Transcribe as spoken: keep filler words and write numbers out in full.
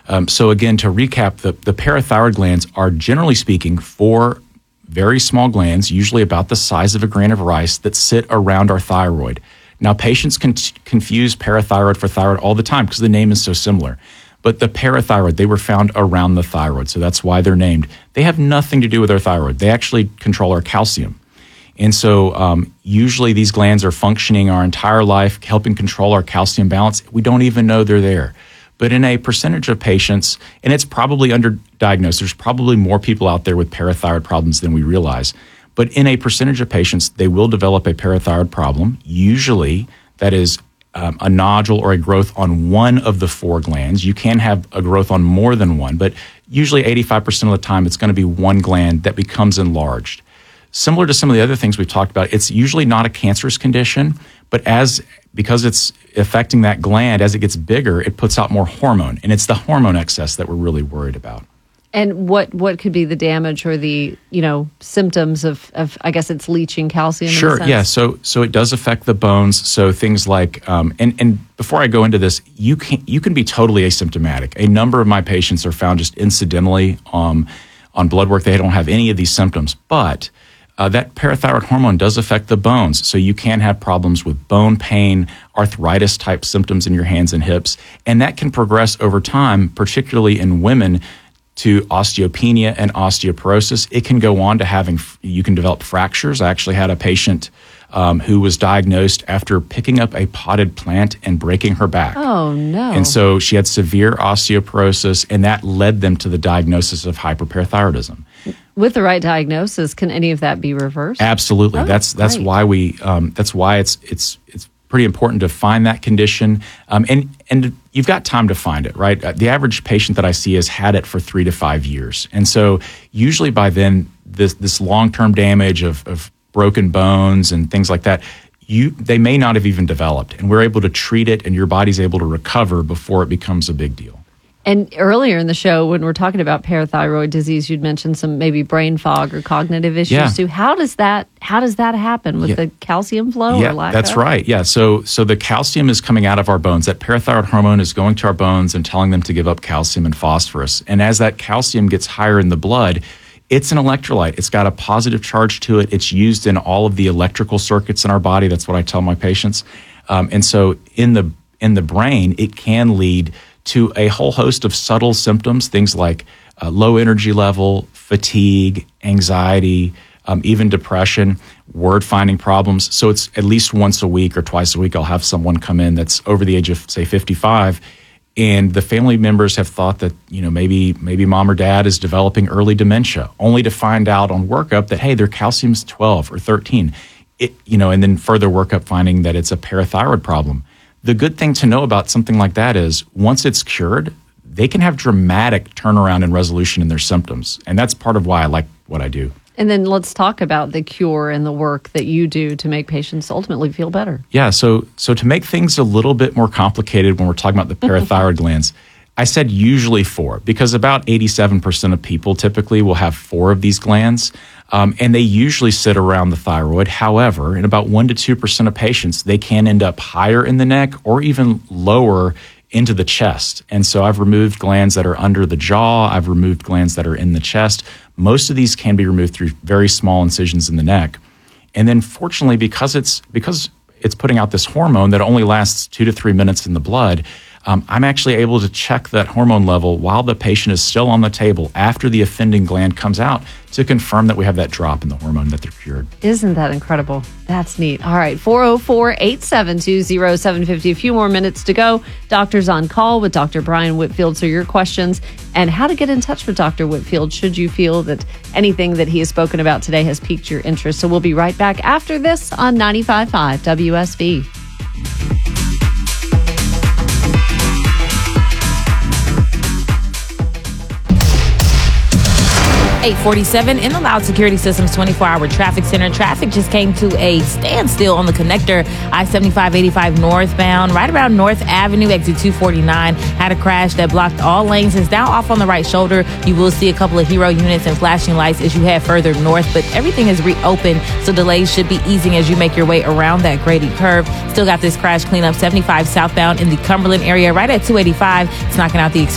Um, so again, to recap, the, the parathyroid glands are, generally speaking, four very small glands, usually about the size of a grain of rice, that sit around our thyroid. Now, patients can t- confuse parathyroid for thyroid all the time because the name is so similar. But the parathyroid, they were found around the thyroid, so that's why they're named. They have nothing to do with our thyroid. They actually control our calcium. And so um, usually these glands are functioning our entire life, helping control our calcium balance. We don't even know they're there. But in a percentage of patients, and it's probably underdiagnosed, there's probably more people out there with parathyroid problems than we realize. But in a percentage of patients, they will develop a parathyroid problem. Usually that is um, a nodule or a growth on one of the four glands. You can have a growth on more than one, but usually eighty-five percent of the time it's going to be one gland that becomes enlarged. Similar to some of the other things we've talked about, it's usually not a cancerous condition, but as because it's affecting that gland, as it gets bigger, it puts out more hormone, and it's the hormone excess that we're really worried about. And what, what could be the damage or the, you know, symptoms of, of I guess it's leaching calcium? Sure, in a sense? yeah. So so it does affect the bones. So things like, um, and, and before I go into this, you can you can be totally asymptomatic. A number of my patients are found just incidentally um, on blood work. They don't have any of these symptoms, but Uh, that parathyroid hormone does affect the bones. So you can have problems with bone pain, arthritis type symptoms in your hands and hips. And that can progress over time, particularly in women, to osteopenia and osteoporosis. It can go on to having, you can develop fractures. I actually had a patient um, who was diagnosed after picking up a potted plant and breaking her back. Oh, no. And so she had severe osteoporosis, and that led them to the diagnosis of hyperparathyroidism. With the right diagnosis, can any of that be reversed? Absolutely. Oh, that's that's great. why we um, that's why it's it's it's pretty important to find that condition, um, and and you've got time to find it, right? Uh, the average patient that I see has had it for three to five years, and so usually by then this this long term damage of, of broken bones and things like that, you they may not have even developed, and we're able to treat it, and your body's able to recover before it becomes a big deal. And earlier in the show, when we're talking about parathyroid disease, you'd mentioned some maybe brain fog or cognitive issues Yeah. too. How does that how does that happen with Yeah. the calcium flow Yeah, or lack that's of? right. Yeah, so so the calcium is coming out of our bones. That parathyroid hormone is going to our bones and telling them to give up calcium and phosphorus. And as that calcium gets higher in the blood, it's an electrolyte. It's got a positive charge to it. It's used in all of the electrical circuits in our body. That's what I tell my patients. Um, and so in the in the brain, it can lead to a whole host of subtle symptoms, things like uh, low energy level, fatigue, anxiety, um, even depression, word finding problems. So it's at least once a week or twice a week, I'll have someone come in that's over the age of, say, fifty-five, and the family members have thought that, you know, maybe maybe mom or dad is developing early dementia, only to find out on workup that, hey, their calcium's twelve or thirteen, it, you know, and then further workup finding that it's a parathyroid problem. The good thing to know about something like that is once it's cured, they can have dramatic turnaround and resolution in their symptoms. And that's part of why I like what I do. And then let's talk about the cure and the work that you do to make patients ultimately feel better. Yeah, so so to make things a little bit more complicated when we're talking about the parathyroid glands, I said usually four, because about eighty-seven percent of people typically will have four of these glands, um, and they usually sit around the thyroid. However, in about one to two percent of patients, they can end up higher in the neck or even lower into the chest. And so I've removed glands that are under the jaw. I've removed glands that are in the chest. Most of these can be removed through very small incisions in the neck. And then fortunately, because it's because it's putting out this hormone that only lasts two to three minutes in the blood, um, I'm actually able to check that hormone level while the patient is still on the table after the offending gland comes out to confirm that we have that drop in the hormone that they're cured. Isn't that incredible? That's neat. All right, four oh four, eight seven two, oh seven five oh. A few more minutes to go. Doctor's on call with Doctor Brian Whitfield. So your questions and how to get in touch with Doctor Whitfield should you feel that anything that he has spoken about today has piqued your interest. So we'll be right back after this on ninety-five point five W S B. eight forty-seven in the Loud Security Systems twenty-four hour traffic center. Traffic just came to a standstill on the connector I seventy-five eighty-five northbound, right around North Avenue, exit two forty-nine. Had a crash that blocked all lanes. It's now off on the right shoulder. You will see a couple of Hero units and flashing lights as you head further north, but everything is reopened, so delays should be easing as you make your way around that Grady curve. Still got this crash cleanup seventy-five southbound in the Cumberland area, right at two eighty-five. It's knocking out the